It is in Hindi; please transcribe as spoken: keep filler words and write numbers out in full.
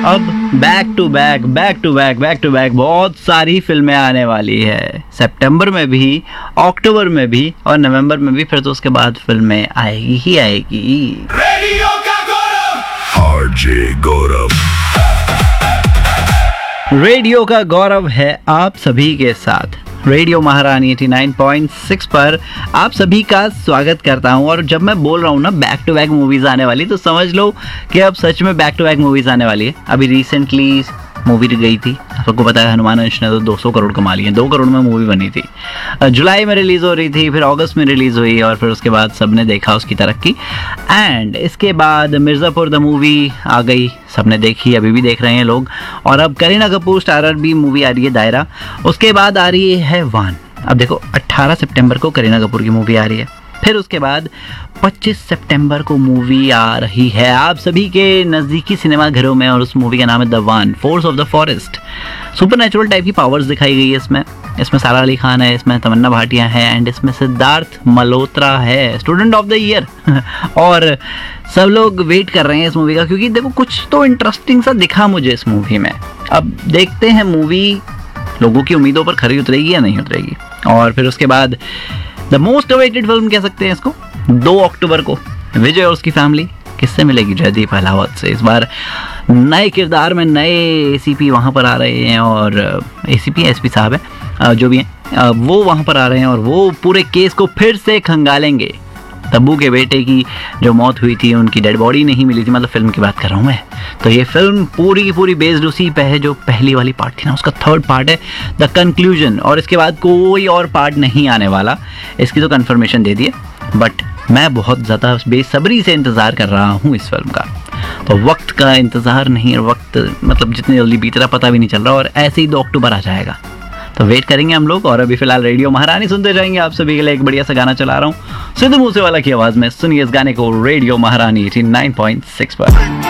अब back to back back to back back to back बहुत सारी फिल्में आने वाली है, सितंबर में भी, अक्टूबर में भी और नवंबर में भी। फिर तो उसके बाद फिल्में आएगी ही आएगी। रेडियो का गौरव आरजे गौरव रेडियो का गौरव है आप सभी के साथ। रेडियो महारानी नवासी पॉइंट सिक्स पर आप सभी का स्वागत करता हूं। और जब मैं बोल रहा हूं ना बैक टू बैक मूवीज आने वाली, तो समझ लो कि अब सच में बैक टू बैक मूवीज आने वाली है। अभी रिसेंटली मूवी गई थी, सबको पता है, हनुमान अंश ने तो दो सौ करोड़ कमा लिए, दो करोड़ में मूवी बनी थी। जुलाई में रिलीज हो रही थी, फिर अगस्त में रिलीज हुई और फिर उसके बाद सबने देखा उसकी तरक्की। एंड इसके बाद मिर्ज़ापुर द मूवी आ गई, सबने देखी, अभी भी देख रहे हैं लोग। और अब करीना कपूर स्टारर भी मूवी आ रही है, दायरा। उसके बाद आ रही है वान। अब देखो अट्ठारह सितंबर को करीना कपूर की मूवी आ रही है। फिर उसके बाद पच्चीस सितंबर को मूवी आ रही है आप सभी के नज़दीकी सिनेमा घरों में, और उस मूवी का नाम है the one, force of the forest. Super natural type की पावर्स दिखाई गई है इसमें। इसमें सारा अली खान है, इसमें तमन्ना भाटिया है, एंड इसमें सिद्धार्थ मल्होत्रा है, स्टूडेंट ऑफ द ईयर। और सब लोग वेट कर रहे हैं इस मूवी का, क्योंकि देखो कुछ तो इंटरेस्टिंग सा दिखा मुझे इस मूवी में। अब देखते हैं मूवी लोगों की उम्मीदों पर खरी उतरेगी या नहीं उतरेगी। और फिर उसके बाद द मोस्ट अवेटेड फिल्म कह सकते हैं इसको, दो अक्टूबर को विजय और उसकी फैमिली किससे मिलेगी? जयदीप अहलावत से। इस बार नए किरदार में नए एसीपी वहाँ पर आ रहे हैं, और एसीपी एसपी साहब हैं जो भी हैं, वो वहाँ पर आ रहे हैं और वो पूरे केस को फिर से खंगालेंगे। तब्बू के बेटे की जो मौत हुई थी, उनकी डेड बॉडी नहीं मिली थी, मतलब फिल्म की बात कर रहा हूँ मैं। तो ये फिल्म पूरी की पूरी बेस्ड उसी पे है जो पहली वाली पार्ट थी ना, उसका थर्ड पार्ट है द कंक्लूजन। और इसके बाद कोई और पार्ट नहीं आने वाला, इसकी तो कंफर्मेशन दे दी है। बट मैं बहुत ज़्यादा बेसब्री से इंतज़ार कर रहा हूँ इस फिल्म का। तो वक्त का इंतज़ार नहीं, वक्त मतलब जितनी जल्दी बीत रहा पता भी नहीं चल रहा, और ऐसे ही दो अक्टूबर आ जाएगा। तो वेट करेंगे हम लोग। और अभी फिलहाल रेडियो महारानी सुनते जाएंगे। आप सभी के लिए एक बढ़िया सा गाना चला रहा हूँ सिद्धू मूसेवाला की आवाज़ में। सुनिए इस गाने को रेडियो महारानी नवासी पॉइंट सिक्स पर।